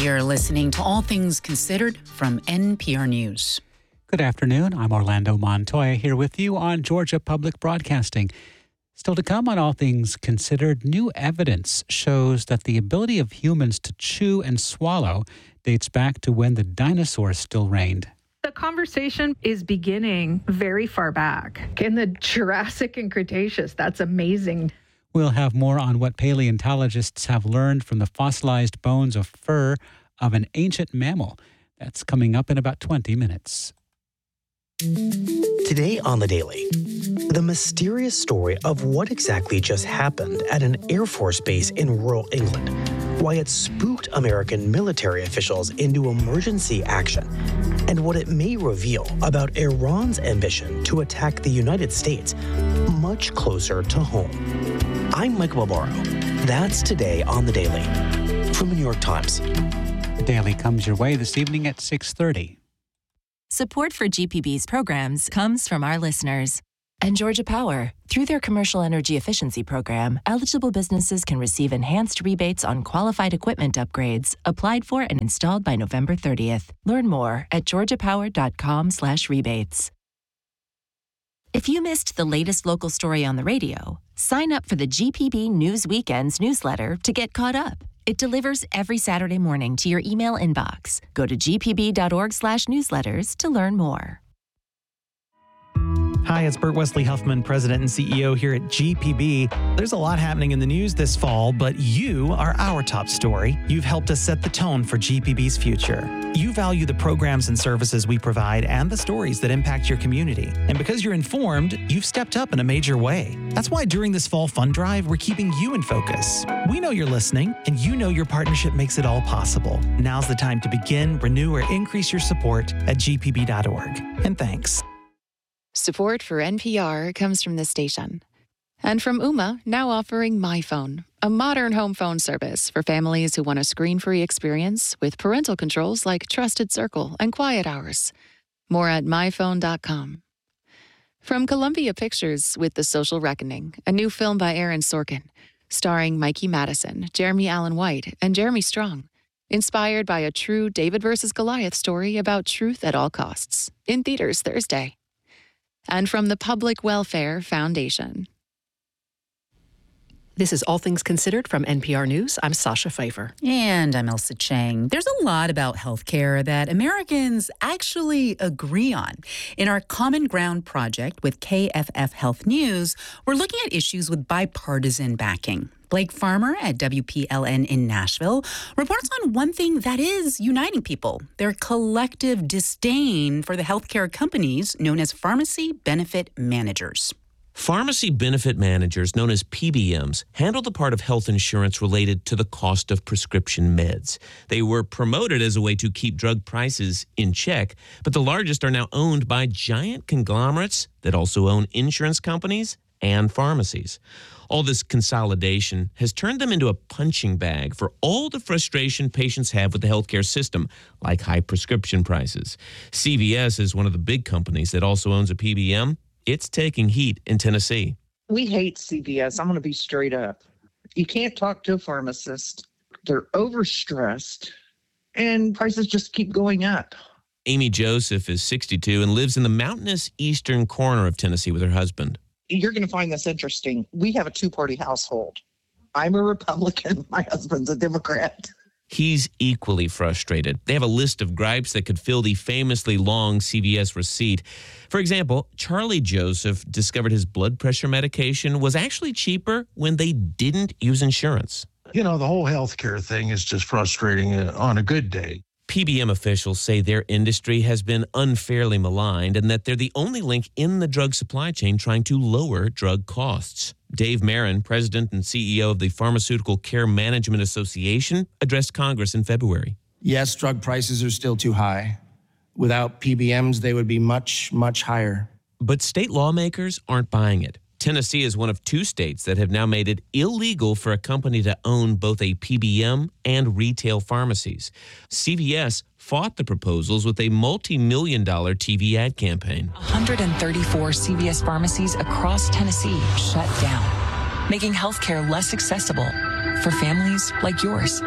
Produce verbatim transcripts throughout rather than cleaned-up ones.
You're listening to All Things Considered from N P R News. Good afternoon. I'm Orlando Montoya here with you on Georgia Public Broadcasting. Still to come on All Things Considered, new evidence shows that the ability of humans to chew and swallow dates back to when the dinosaurs still reigned. The conversation is beginning very far back in the Jurassic and Cretaceous. That's amazing. We'll have more on what paleontologists have learned from the fossilized bones of fur of an ancient mammal. That's coming up in about twenty minutes. Today on The Daily, the mysterious story of what exactly just happened at an Air Force base in rural England, why it spooked American military officials into emergency action, and what it may reveal about Iran's ambition to attack the United States much closer to home. I'm Mike Barbaro. That's today on The Daily from the New York Times. The Daily comes your way this evening at six thirty. Support for G P B's programs comes from our listeners. And Georgia Power. Through their Commercial Energy Efficiency Program, eligible businesses can receive enhanced rebates on qualified equipment upgrades applied for and installed by November thirtieth. Learn more at georgiapower.com slash rebates. If you missed the latest local story on the radio, sign up for the G P B News Weekends newsletter to get caught up. It delivers every Saturday morning to your email inbox. Go to gpb.org slash newsletters to learn more. Hi, it's Burt Wesley Huffman, President and C E O here at G P B. There's a lot happening in the news this fall, but you are our top story. You've helped us set the tone for G P B's future. You value the programs and services we provide and the stories that impact your community. And because you're informed, you've stepped up in a major way. That's why during this fall fund drive, we're keeping you in focus. We know you're listening, and you know your partnership makes it all possible. Now's the time to begin, renew, or increase your support at g p b dot org. And thanks. Support for N P R comes from this station. And from Ooma, now offering MyPhone, a modern home phone service for families who want a screen-free experience with parental controls like Trusted Circle and Quiet Hours. More at my phone dot com. From Columbia Pictures with The Social Reckoning, a new film by Aaron Sorkin, starring Mikey Madison, Jeremy Allen White, and Jeremy Strong. Inspired by a true David versus Goliath story about truth at all costs. In theaters Thursday. And from the Public Welfare Foundation. This is All Things Considered from N P R News. I'm Sasha Pfeiffer. And I'm Elsa Chang. There's a lot about healthcare that Americans actually agree on. In our Common Ground project with K F F Health News, we're looking at issues with bipartisan backing. Blake Farmer at W P L N in Nashville reports on one thing that is uniting people, their collective disdain for the healthcare companies known as pharmacy benefit managers. Pharmacy benefit managers, known as P B Ms, handle the part of health insurance related to the cost of prescription meds. They were promoted as a way to keep drug prices in check, but the largest are now owned by giant conglomerates that also own insurance companies and pharmacies. All this consolidation has turned them into a punching bag for all the frustration patients have with the healthcare system, like high prescription prices. C V S is one of the big companies that also owns a P B M. It's taking heat in Tennessee. We hate C V S. I'm going to be straight up. You can't talk to a pharmacist. They're overstressed, and prices just keep going up. Amy Joseph is sixty-two and lives in the mountainous eastern corner of Tennessee with her husband. You're going to find this interesting. We have a two-party household. I'm a Republican. My husband's a Democrat. He's equally frustrated. They have a list of gripes that could fill the famously long C V S receipt. For example, Charlie Joseph discovered his blood pressure medication was actually cheaper when they didn't use insurance. You know, the whole healthcare thing is just frustrating on a good day. P B M officials say their industry has been unfairly maligned and that they're the only link in the drug supply chain trying to lower drug costs. Dave Marin, president and C E O of the Pharmaceutical Care Management Association, addressed Congress in February. Yes, drug prices are still too high. Without P B Ms, they would be much, much higher. But state lawmakers aren't buying it. Tennessee is one of two states that have now made it illegal for a company to own both a P B M and retail pharmacies. C V S fought the proposals with a multi-million dollar T V ad campaign. one hundred thirty-four C V S pharmacies across Tennessee shut down, making healthcare less accessible for families like yours.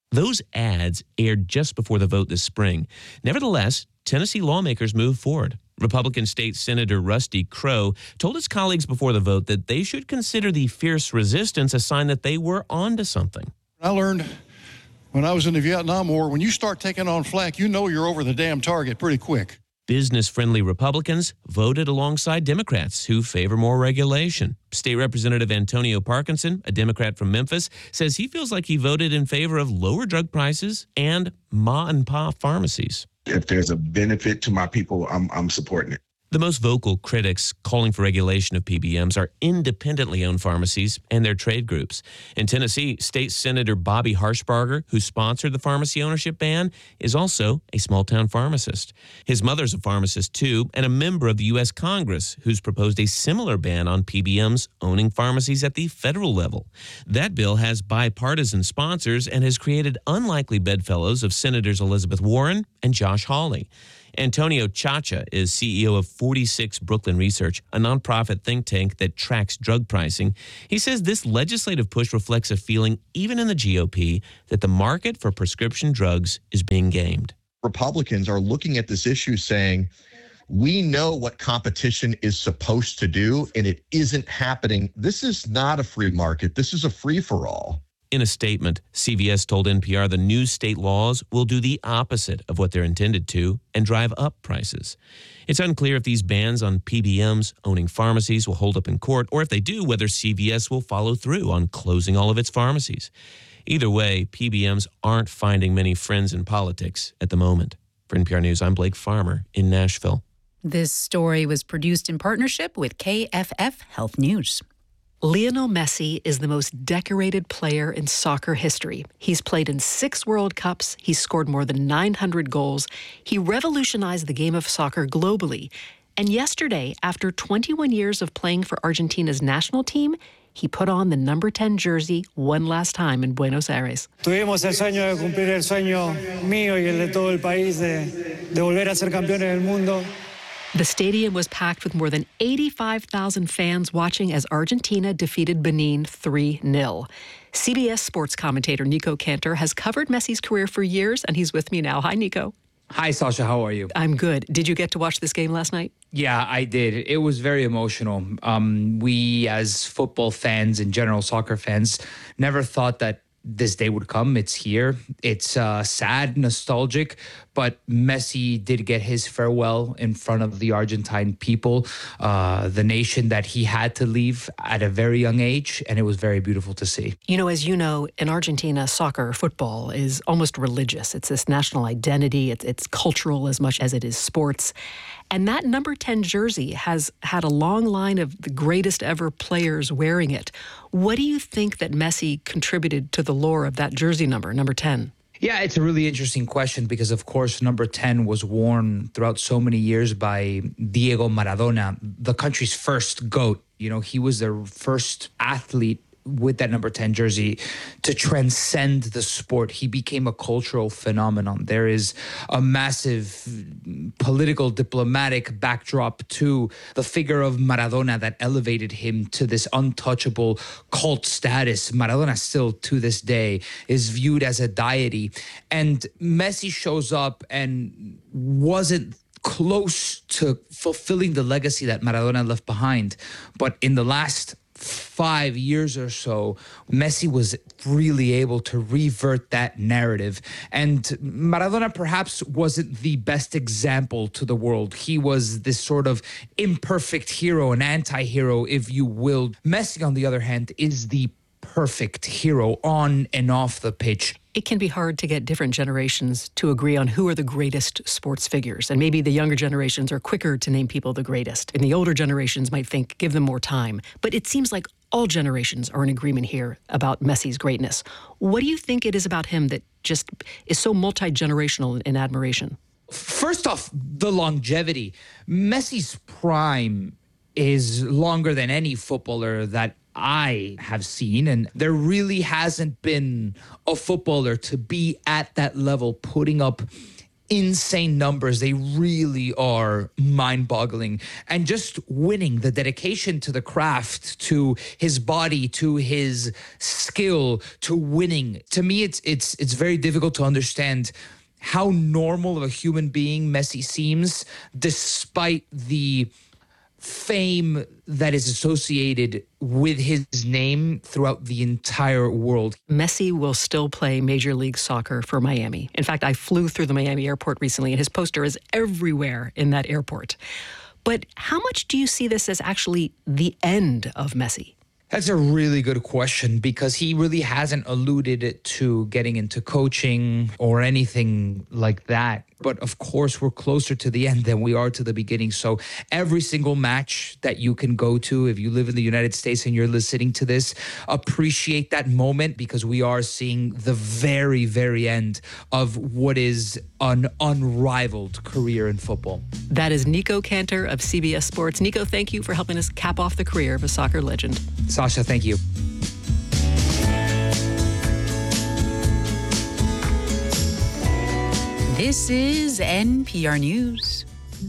Those ads aired just before the vote this spring. Nevertheless, Tennessee lawmakers moved forward. Republican State Senator Rusty Crowe told his colleagues before the vote that they should consider the fierce resistance a sign that they were onto something. I learned when I was in the Vietnam War, when you start taking on flak, you know you're over the damn target pretty quick. Business-friendly Republicans voted alongside Democrats who favor more regulation. State Representative Antonio Parkinson, a Democrat from Memphis, says he feels like he voted in favor of lower drug prices and ma-and-pa pharmacies. If there's a benefit to my people, I'm, I'm supporting it. The most vocal critics calling for regulation of P B Ms are independently owned pharmacies and their trade groups. In Tennessee, State Senator Bobby Harshbarger, who sponsored the pharmacy ownership ban, is also a small-town pharmacist. His mother's a pharmacist, too, and a member of the U S Congress, who's proposed a similar ban on P B Ms owning pharmacies at the federal level. That bill has bipartisan sponsors and has created unlikely bedfellows of Senators Elizabeth Warren and Josh Hawley. Antonio Chacha is C E O of forty-six Brooklyn Research, a nonprofit think tank that tracks drug pricing. He says this legislative push reflects a feeling, even in the G O P, that the market for prescription drugs is being gamed. Republicans are looking at this issue saying, we know what competition is supposed to do, and it isn't happening. This is not a free market. This is a free-for-all. In a statement, C V S told N P R the new state laws will do the opposite of what they're intended to and drive up prices. It's unclear if these bans on P B Ms owning pharmacies will hold up in court, or if they do, whether C V S will follow through on closing all of its pharmacies. Either way, P B Ms aren't finding many friends in politics at the moment. For N P R News, I'm Blake Farmer in Nashville. This story was produced in partnership with K F F Health News. Lionel Messi is the most decorated player in soccer history. He's played in six World Cups. He's scored more than nine hundred goals. He revolutionized the game of soccer globally. And yesterday, after twenty-one years of playing for Argentina's national team, he put on the number ten jersey one last time in Buenos Aires. Tuvimos el sueño de cumplir el sueño mío y el de todo el país de, de volver a ser campeones del mundo. The stadium was packed with more than eighty-five thousand fans watching as Argentina defeated Benin three nil. C B S sports commentator Nico Cantor has covered Messi's career for years, and he's with me now. Hi, Nico. Hi, Sasha. How are you? I'm good. Did you get to watch this game last night? Yeah, I did. It was very emotional. Um, we, as football fans and general soccer fans, never thought that this day would come. It's here. It's uh, sad, nostalgic, but Messi did get his farewell in front of the Argentine people, uh, the nation that he had to leave at a very young age, and it was very beautiful to see. You know, as you know, in Argentina, soccer, football is almost religious. It's this national identity. It's, it's cultural as much as it is sports. And that number ten jersey has had a long line of the greatest ever players wearing it. What do you think that Messi contributed to the lore of that jersey number, number ten? Yeah, it's a really interesting question because, of course, number ten was worn throughout so many years by Diego Maradona, the country's first GOAT. You know, he was their first athlete with that number ten jersey to transcend the sport. He became a cultural phenomenon. There is a massive political, diplomatic backdrop to the figure of Maradona that elevated him to this untouchable cult status. Maradona still, to this day, is viewed as a deity. And Messi shows up and wasn't close to fulfilling the legacy that Maradona left behind. But in the last five years or so, Messi was really able to revert that narrative. And Maradona perhaps wasn't the best example to the world. He was this sort of imperfect hero, an anti-hero, if you will. Messi, on the other hand, is the perfect hero on and off the pitch. It can be hard to get different generations to agree on who are the greatest sports figures. And maybe the younger generations are quicker to name people the greatest. And the older generations might think, give them more time. But it seems like all generations are in agreement here about Messi's greatness. What do you think it is about him that just is so multi-generational in admiration? First off, the longevity. Messi's prime is longer than any footballer that I have seen, and there really hasn't been a footballer to be at that level, putting up insane numbers. They really are mind-boggling. And just winning, the dedication to the craft, to his body, to his skill, to winning. To me, it's it's it's very difficult to understand how normal of a human being Messi seems, despite the fame that is associated with his name throughout the entire world. Messi will still play Major League Soccer for Miami. In fact, I flew through the Miami airport recently, and his poster is everywhere in that airport. But how much do you see this as actually the end of Messi? That's a really good question, because he really hasn't alluded to getting into coaching or anything like that. But of course, we're closer to the end than we are to the beginning. So every single match that you can go to, if you live in the United States and you're listening to this, appreciate that moment, because we are seeing the very, very end of what is an unrivaled career in football. That is Nico Cantor of C B S Sports. Nico, thank you for helping us cap off the career of a soccer legend. Sasha, thank you. This is N P R News.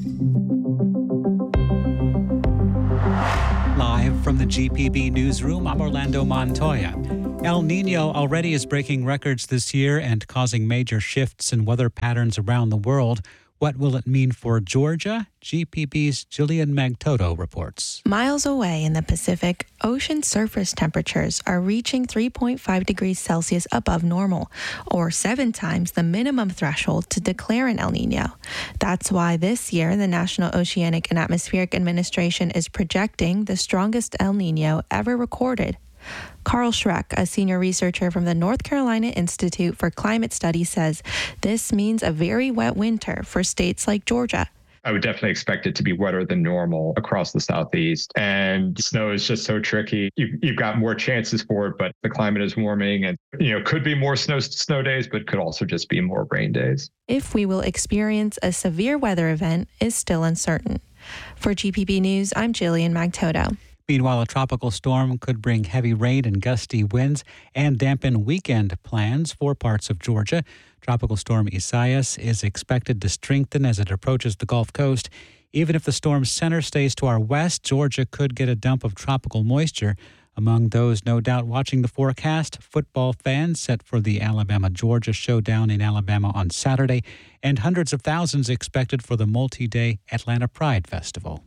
Live from the G P B newsroom, I'm Orlando Montoya. El Nino already is breaking records this year and causing major shifts in weather patterns around the world. What will it mean for Georgia? G P B's Jillian Magtoto reports. Miles away in the Pacific, ocean surface temperatures are reaching three point five degrees Celsius above normal, or seven times the minimum threshold to declare an El Nino. That's why this year the National Oceanic and Atmospheric Administration is projecting the strongest El Nino ever recorded. Carl Schreck, a senior researcher from the North Carolina Institute for Climate Studies, says this means a very wet winter for states like Georgia. I would definitely expect it to be wetter than normal across the Southeast. And snow is just so tricky. You've, you've got more chances for it, but the climate is warming and, you know, could be more snow snow days, but could also just be more rain days. If we will experience a severe weather event is still uncertain. For G P B News, I'm Jillian Magtoto. Meanwhile, a tropical storm could bring heavy rain and gusty winds and dampen weekend plans for parts of Georgia. Tropical storm Isaias is expected to strengthen as it approaches the Gulf Coast. Even if the storm's center stays to our west, Georgia could get a dump of tropical moisture. Among those no doubt watching the forecast, football fans set for the Alabama-Georgia showdown in Alabama on Saturday, and hundreds of thousands expected for the multi-day Atlanta Pride Festival.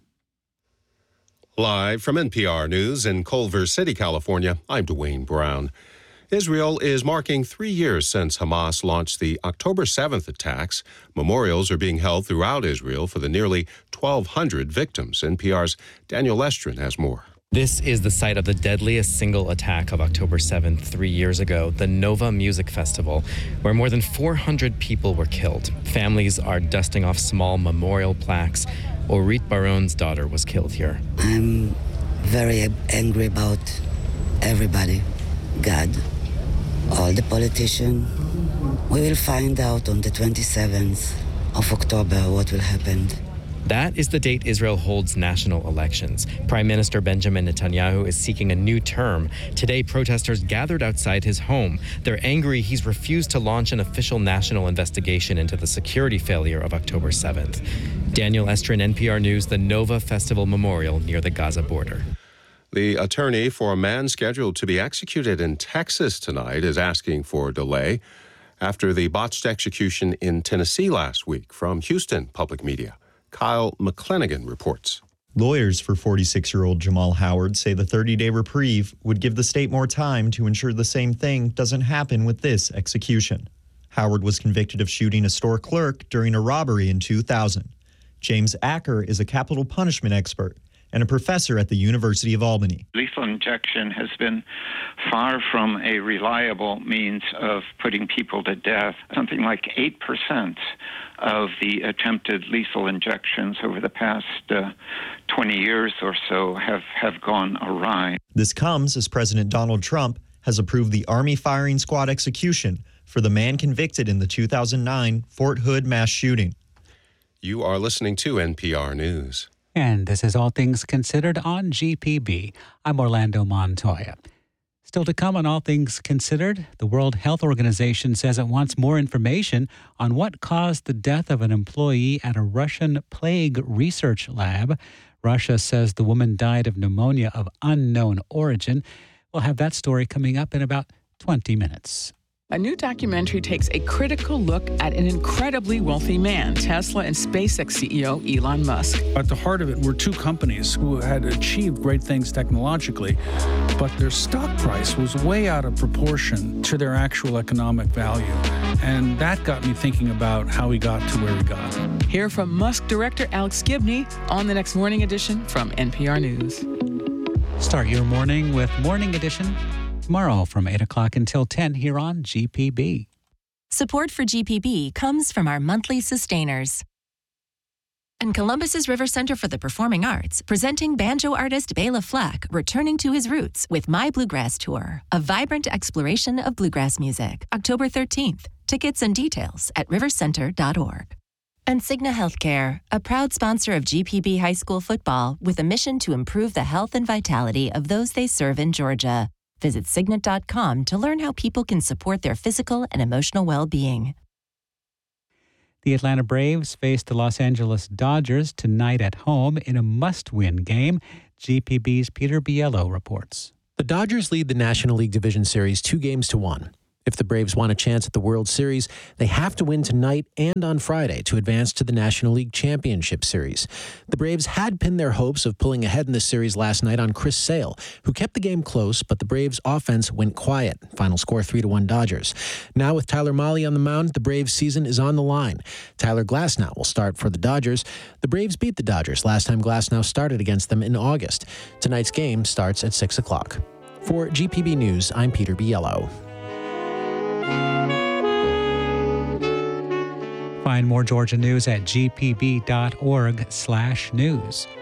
Live from N P R News in Culver City, California, I'm Dwayne Brown. Israel is marking three years since Hamas launched the October seventh attacks. Memorials are being held throughout Israel for the nearly twelve hundred victims. N P R's Daniel Estrin has more. This is the site of the deadliest single attack of October seventh three years ago, the Nova Music Festival, where more than four hundred people were killed. Families are dusting off small memorial plaques. Orit Baron's daughter was killed here. I'm very angry about everybody, God, all the politicians. We will find out on the twenty-seventh of October what will happen. That is the date Israel holds national elections. Prime Minister Benjamin Netanyahu is seeking a new term. Today, protesters gathered outside his home. They're angry he's refused to launch an official national investigation into the security failure of October seventh. Daniel Estrin, N P R News, the Nova Festival Memorial near the Gaza border. The attorney for a man scheduled to be executed in Texas tonight is asking for a delay after the botched execution in Tennessee last week. From Houston Public Media, Kyle McClanagan reports. Lawyers for forty-six-year-old Jamal Howard say the thirty-day reprieve would give the state more time to ensure the same thing doesn't happen with this execution. Howard was convicted of shooting a store clerk during a robbery in two thousand. James Acker is a capital punishment expert and a professor at the University of Albany. Lethal injection has been far from a reliable means of putting people to death. Something like eight percent of the attempted lethal injections over the past uh, twenty years or so have, have gone awry. This comes as President Donald Trump has approved the Army firing squad execution for the man convicted in the two thousand nine Fort Hood mass shooting. You are listening to N P R News. And this is All Things Considered on G P B. I'm Orlando Montoya. Still to come on All Things Considered, the World Health Organization says it wants more information on what caused the death of an employee at a Russian plague research lab. Russia says the woman died of pneumonia of unknown origin. We'll have that story coming up in about twenty minutes. A new documentary takes a critical look at an incredibly wealthy man, Tesla and SpaceX C E O Elon Musk. At the heart of it were two companies who had achieved great things technologically, but their stock price was way out of proportion to their actual economic value. And that got me thinking about how he got to where he got. Hear from Musk director Alex Gibney on the next Morning Edition from N P R News. Start your morning with Morning Edition tomorrow from eight o'clock until ten here on G P B. Support for G P B comes from our monthly sustainers. And Columbus's River Center for the Performing Arts, presenting banjo artist Bela Fleck returning to his roots with My Bluegrass Tour, a vibrant exploration of bluegrass music. October thirteenth. Tickets and details at river center dot org. And Cigna Healthcare, a proud sponsor of G P B High School football with a mission to improve the health and vitality of those they serve in Georgia. Visit Cigna dot com to learn how people can support their physical and emotional well-being. The Atlanta Braves face the Los Angeles Dodgers tonight at home in a must-win game. G P B's Peter Biello reports. The Dodgers lead the National League Division Series two games to one. If the Braves want a chance at the World Series, they have to win tonight and on Friday to advance to the National League Championship Series. The Braves had pinned their hopes of pulling ahead in this series last night on Chris Sale, who kept the game close, but the Braves' offense went quiet. Final score three to one Dodgers. Now with Tyler Mahle on the mound, the Braves' season is on the line. Tyler Glasnow will start for the Dodgers. The Braves beat the Dodgers last time Glasnow started against them in August. Tonight's game starts at six o'clock. For G P B News, I'm Peter Biello. Find more Georgia news at g p b dot org slash news.